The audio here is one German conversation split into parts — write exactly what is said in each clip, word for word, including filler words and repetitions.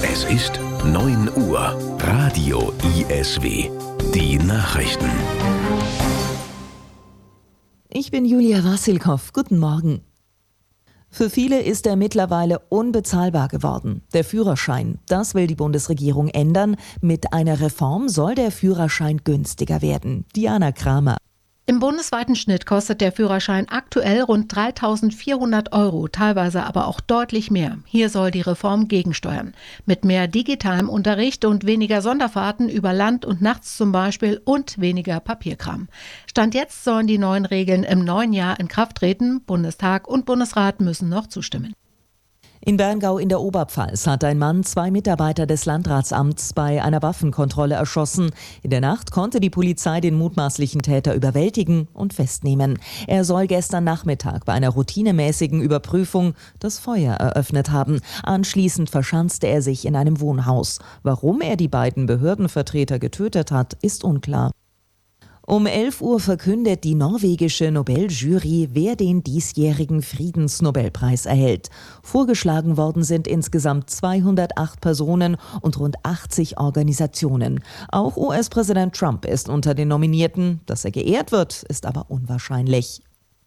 Es ist neun Uhr. Radio I S W. Die Nachrichten. Ich bin Julia Wassilkow. Guten Morgen. Für viele ist er mittlerweile unbezahlbar geworden. Der Führerschein, das will die Bundesregierung ändern. Mit einer Reform soll der Führerschein günstiger werden. Diana Kramer. Im bundesweiten Schnitt kostet der Führerschein aktuell rund dreitausendvierhundert Euro, teilweise aber auch deutlich mehr. Hier soll die Reform gegensteuern. Mit mehr digitalem Unterricht und weniger Sonderfahrten über Land und nachts zum Beispiel und weniger Papierkram. Stand jetzt sollen die neuen Regeln im neuen Jahr in Kraft treten. Bundestag und Bundesrat müssen noch zustimmen. In Berngau in der Oberpfalz hat ein Mann zwei Mitarbeiter des Landratsamts bei einer Waffenkontrolle erschossen. In der Nacht konnte die Polizei den mutmaßlichen Täter überwältigen und festnehmen. Er soll gestern Nachmittag bei einer routinemäßigen Überprüfung das Feuer eröffnet haben. Anschließend verschanzte er sich in einem Wohnhaus. Warum er die beiden Behördenvertreter getötet hat, ist unklar. Um elf Uhr verkündet die norwegische Nobeljury, wer den diesjährigen Friedensnobelpreis erhält. Vorgeschlagen worden sind insgesamt zweihundertacht Personen und rund achtzig Organisationen. Auch U S-Präsident Trump ist unter den Nominierten. Dass er geehrt wird, ist aber unwahrscheinlich.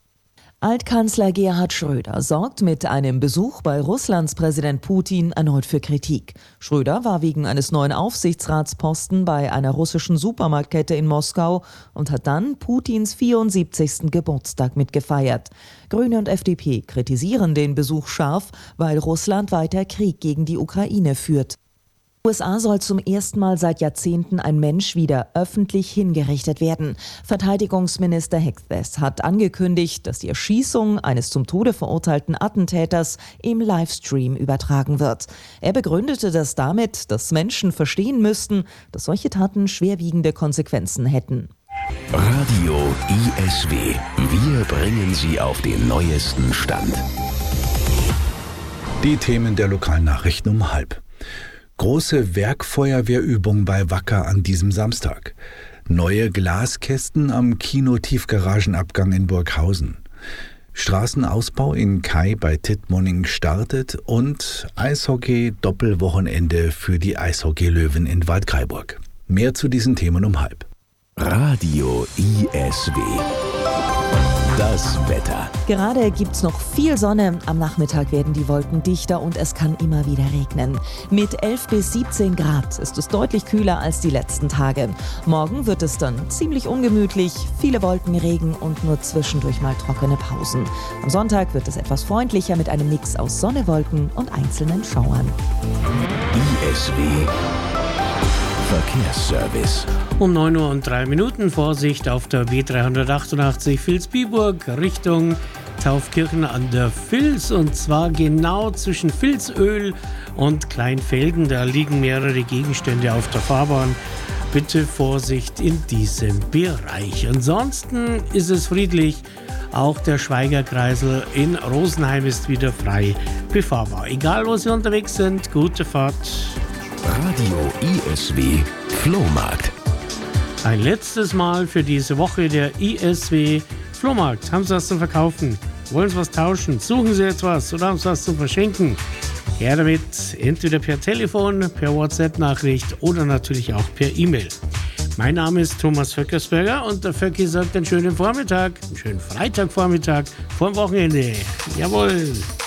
Altkanzler Gerhard Schröder sorgt mit einem Besuch bei Russlands Präsident Putin erneut für Kritik. Schröder war wegen eines neuen Aufsichtsratsposten bei einer russischen Supermarktkette in Moskau und hat dann Putins vierundsiebzigsten Geburtstag mitgefeiert. Grüne und F D P kritisieren den Besuch scharf, weil Russland weiter Krieg gegen die Ukraine führt. In den U S A soll zum ersten Mal seit Jahrzehnten ein Mensch wieder öffentlich hingerichtet werden. Verteidigungsminister Hegseth hat angekündigt, dass die Erschießung eines zum Tode verurteilten Attentäters im Livestream übertragen wird. Er begründete das damit, dass Menschen verstehen müssten, dass solche Taten schwerwiegende Konsequenzen hätten. Radio I S W. Wir bringen Sie auf den neuesten Stand. Die Themen der lokalen Nachrichten um halb. Große Werkfeuerwehrübung bei Wacker an diesem Samstag. Neue Glaskästen am Kino-Tiefgaragenabgang in Burghausen. Straßenausbau in Kai bei Tittmoning startet und Eishockey-Doppelwochenende für die Eishockey-Löwen in Waldkraiburg. Mehr zu diesen Themen um halb. Radio I S W. Das Wetter. Gerade gibt's noch viel Sonne. Am Nachmittag werden die Wolken dichter und es kann immer wieder regnen. Mit elf bis siebzehn Grad ist es deutlich kühler als die letzten Tage. Morgen wird es dann ziemlich ungemütlich, viele Wolken, Regen und nur zwischendurch mal trockene Pausen. Am Sonntag wird es etwas freundlicher mit einem Mix aus Sonne, Wolken und einzelnen Schauern. I S W Verkehrsservice. Um neun Uhr und drei Minuten Vorsicht auf der B dreihundertachtundachtzig Vilsbiburg Richtung Taufkirchen an der Vils, und zwar genau zwischen Vilsöl und Kleinfelden. Da liegen mehrere Gegenstände auf der Fahrbahn. Bitte Vorsicht in diesem Bereich. Ansonsten ist es friedlich. Auch der Schweigerkreisel in Rosenheim ist wieder frei befahrbar. Egal, wo Sie unterwegs sind, gute Fahrt. Radio I S W Flohmarkt. Ein letztes Mal für diese Woche der I S W Flohmarkt. Haben Sie was zu verkaufen? Wollen Sie was tauschen? Suchen Sie jetzt was oder haben Sie was zu verschenken? Her damit, entweder per Telefon, per WhatsApp-Nachricht oder natürlich auch per E-Mail. Mein Name ist Thomas Vöckersberger und der Vöcki sagt einen schönen Vormittag, einen schönen Freitagvormittag vor dem Wochenende. Jawohl!